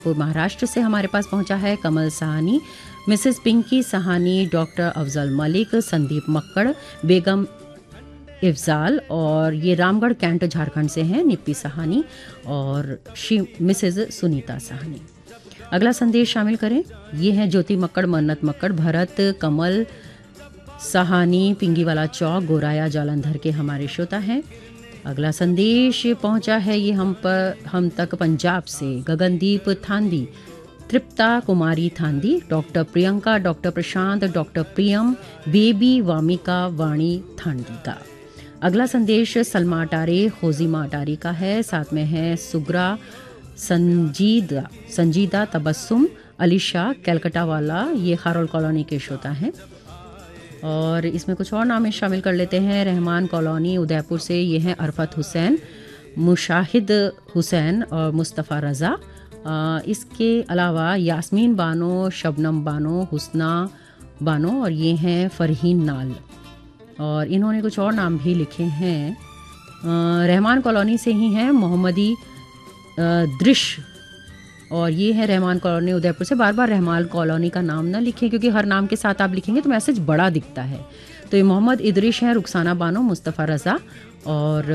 वो महाराष्ट्र से हमारे पास पहुंचा है कमल सहानी, मिसेस पिंकी सहानी, डॉक्टर अफजल मलिक, संदीप मक्कड़, बेगम इफ्जाल, और ये रामगढ़ कैंट झारखंड से हैं निप्पी सहानी और श्री मिसेस सुनीता सहानी। अगला संदेश शामिल करें, ये हैं ज्योति मक्कड़, मन्नत मक्कड़, भरत कमल सहानी, पिंगीवाला चौक, गोराया जालंधर के हमारे श्रोता हैं। अगला संदेश पहुंचा है ये हम तक पंजाब से गगनदीप थांदी, तृप्ता कुमारी थांदी, डॉक्टर प्रियंका, डॉक्टर प्रशांत, डॉक्टर प्रियम, बेबी वामिका वाणी थांदी का। अगला संदेश सलमा अटारे, खोजीमा अटारी का है, साथ में है सुग्रा, संजीदा तबस्सुम, अलीशा कैलकटा वाला, ये खारोल कॉलोनी के श्रोता हैं। और इसमें कुछ और नाम शामिल कर लेते हैं। रहमान कॉलोनी उदयपुर से ये हैं अरफत हुसैन, मुशाहिद हुसैन और मुस्तफ़ा रज़ा। इसके अलावा यास्मीन बानो, शबनम बानो, हुस्ना बानो और ये हैं फ़रहीन नाल। और इन्होंने कुछ और नाम भी लिखे हैं। रहमान कॉलोनी से ही हैं मोहम्मदी दृश्य, और ये है रहमान कॉलोनी उदयपुर से। बार बार रहमान कॉलोनी का नाम ना लिखें क्योंकि हर नाम के साथ आप लिखेंगे तो मैसेज बड़ा दिखता है। तो ये मोहम्मद इदरिश हैं, रुखसाना बानो, मुस्तफ़ा रज़ा और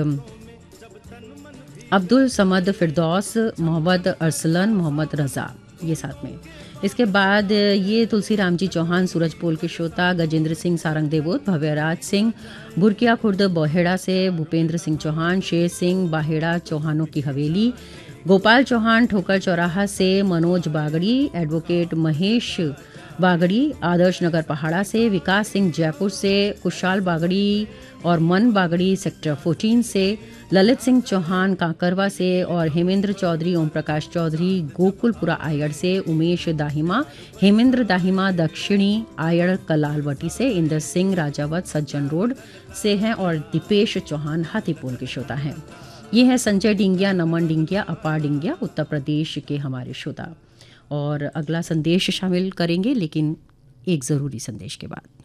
अब्दुल समद, फिरदौस, मोहम्मद अरसलन, मोहम्मद रज़ा, ये साथ में। इसके बाद ये तुलसी राम जी चौहान सूरजपोल के श्रोता, गजेंद्र सिंह सारंग देवोत, भव्यराज सिंह बुरकिया खुर्द बोहेड़ा से, भूपेंद्र सिंह चौहान, शेर सिंह बाहेड़ा चौहानों की हवेली, गोपाल चौहान ठोकर चौराहा से, मनोज बागड़ी, एडवोकेट महेश बागड़ी आदर्श नगर पहाड़ा से, विकास सिंह जयपुर से, कुशाल बागड़ी और मन बागड़ी सेक्टर 14 से, ललित सिंह चौहान कांकरवा से और हेमेंद्र चौधरी, ओम प्रकाश चौधरी गोकुलपुरा आयड़ से, उमेश दाहिमा, हेमेंद्र दाहिमा दक्षिणी आयड़ कलालवटी से, इंदर सिंह राजावत सज्जन रोड से हैं और दीपेश चौहान हाथीपोल के श्रोता हैं। ये है संजय डिंगिया, नमन डिंगिया, अपार डिंगिया उत्तर प्रदेश के हमारे श्रोता। और अगला संदेश शामिल करेंगे लेकिन एक ज़रूरी संदेश के बाद।